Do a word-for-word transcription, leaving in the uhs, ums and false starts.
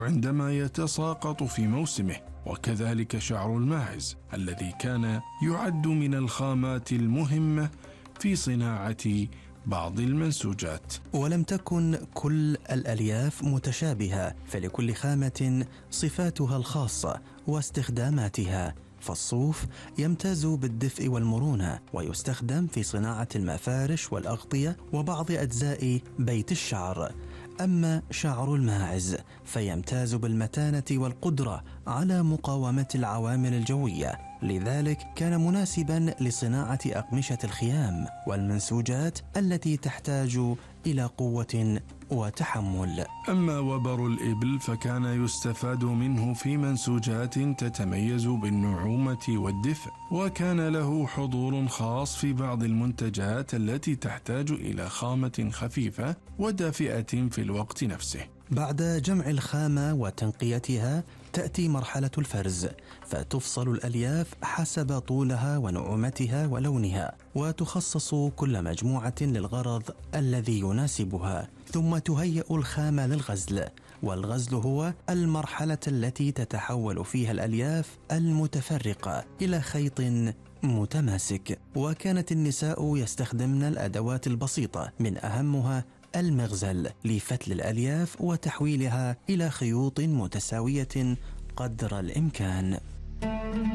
عندما يتساقط في موسمه، وكذلك شعر الماعز الذي كان يعد من الخامات المهمة في صناعة بعض المنسوجات. ولم تكن كل الألياف متشابهة، فلكل خامة صفاتها الخاصة واستخداماتها. فالصوف يمتاز بالدفء والمرونة، ويستخدم في صناعة المفارش والأغطية وبعض أجزاء بيت الشعر. أما شعر الماعز فيمتاز بالمتانة والقدرة على مقاومة العوامل الجوية، لذلك كان مناسبا لصناعة أقمشة الخيام والمنسوجات التي تحتاج إلى قوة وتحمل. أما وبر الإبل فكان يستفاد منه في منسوجات تتميز بالنعومة والدفء، وكان له حضور خاص في بعض المنتجات التي تحتاج إلى خامة خفيفة ودافئة في الوقت نفسه. بعد جمع الخامة وتنقيتها تأتي مرحلة الفرز، فتفصل الألياف حسب طولها ونعومتها ولونها، وتخصص كل مجموعة للغرض الذي يناسبها، ثم تهيأ الخامة للغزل. والغزل هو المرحلة التي تتحول فيها الألياف المتفرقة إلى خيط متماسك. وكانت النساء يستخدمن الأدوات البسيطة، من أهمها المغزل، لفتل الألياف وتحويلها إلى خيوط متساوية قدر الإمكان.